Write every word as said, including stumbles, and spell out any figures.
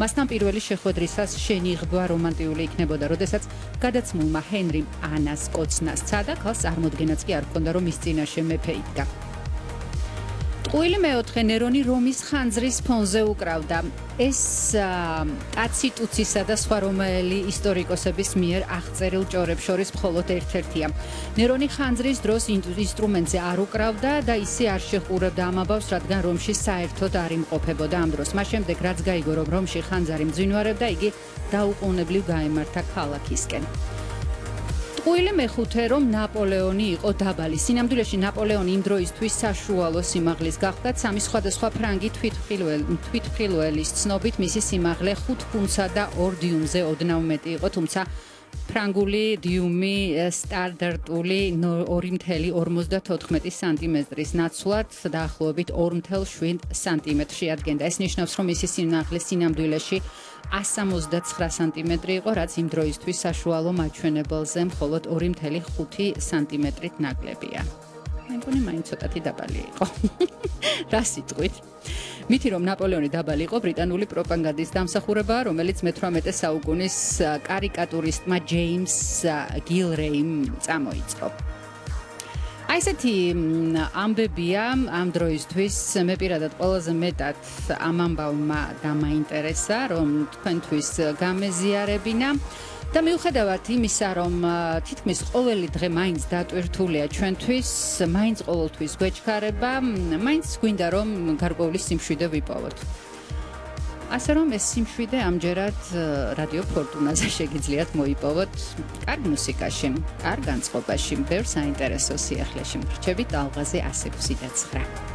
მასთან პირველი შეხვედრისას შენიღბვა რომანტიული იქნებოდა, როდესაც გადაცმულმა ჰენრიმ ანას კოცნა სცადა, ქალს წარმოდგენაც კი არ ჰქონდა, რომ მის წინაშე მეფე იდგა. ტყუილი მეოთხე ნერონი რომის ხანძრის ფონზე უკრავდა. ეს ტაციტუსისა და სხვა რომაელი ისტორიკოსების მიერ აღწერილ ჭორებს შორის მხოლოდ ერთ-ერთია. ნერონი ხანძრის დროს ინსტრუმენტზე არ უკრავდა და ისე არ შეჰყურებდა ამ ამბავს, რადგან რომში საერთოდ არ იმყოფებოდა ამ დროს. მას შემდეგ, რაც გაიგო, რომ რომში ხანძარი მძვინვარებდა, იგი დაუყოვნებლივ გაემართა ქალაქისკენ. ტყუილი მეხუთე, რომ ნაპოლეონი იყო დაბალი. სინამდვილეში ნაპოლეონი იმ დროისთვის საშუალო სიმაღლის გახლდათ. სამი სხვადასხვა ფრანგი თვითმხილველის ცნობით მისი სიმაღლე ხუთ ფუნტსა და ორ დიუმზე ოდნავ მეტი იყო, თუმცა ფრანგული დიუმი სტანდარტული ორი ათეული ორმოცდათოთხმეტი სანტიმეტრის ნაცვლად დაახლოებით ორი ათეული შვიდ სანტიმეტრში ადგენდა. ეს ნიშნავს, რომ მისი სიმაღლე სინამდვილეში εκατს სამოცდაცხრა სანტიმეტრი იყო, რაც იმ დროისთვის საშუალო მაჩვენებელზე მხოლოდ ორი ათეული ხუთი სანტიმეტრით ნაკლებია. მე მგონი მაინც ცოტათი დაბალი იყო. რა სიტყვით? მითი რომ ნაპოლეონი დაბალი იყო ბრიტანული პროპაგანდის დამსახურებაა, რომელიც მეთვრამეტე საუკუნის კარიკატურისტმა ჯეიმს გილრეიმ წამოიწყო. აი ესეთი ამბებია ამ დროისთვის. მე პირადად ყველაზე მეტად ამ ამბავმა დამაინტერესა, რომ თქვენთვის გამეზიარებინა და მიუხედავად იმისა, რომ თითქმის ყოველი დღე მაინც დატვირთულია ჩვენთვის, მაინც ყოველთვის გვეჩქარება, მაინც გვინდა რომ გარკვეული სიმშვიდე ვიპოვოთ. ასე რომ ეს სიმშვიდე ამჯერად რადიო ფორტუნაზე შეგიძლიათ მოიპოვოთ კარგ მუსიკაში, კარგ განწყობაში, ბევრ საინტერესო სიახლეში. მრჩებით ალღაზე ასი ოცდაცხრა.